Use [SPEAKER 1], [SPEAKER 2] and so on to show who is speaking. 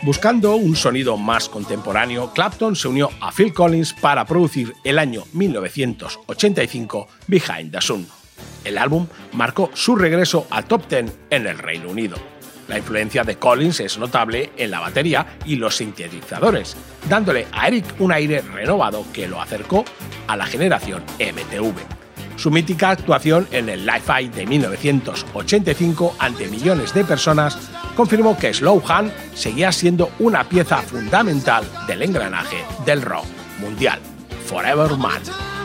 [SPEAKER 1] Buscando un sonido más contemporáneo, Clapton se unió a Phil Collins para producir el año 1985 Behind the Sun. El álbum marcó su regreso al top 10 en el Reino Unido. La influencia de Collins es notable en la batería y los sintetizadores, dándole a Eric un aire renovado que lo acercó a la generación MTV. Su mítica actuación en el Live Aid de 1985 ante millones de personas confirmó que Slow Hand seguía siendo una pieza fundamental del engranaje del rock mundial. Forever Man.